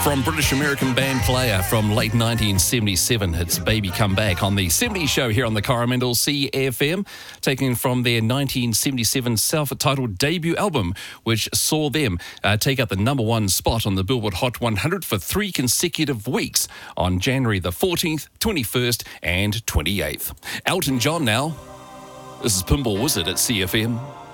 From British-American band Player from late 1977, it's Baby Come Back on the 70s show here on the Coromandel CFM, taken from their 1977 self-titled debut album, which saw them take up the number one spot on the Billboard Hot 100 for 3 consecutive weeks on January the 14th, 21st and 28th. Elton John now. This is Pinball Wizard at CFM.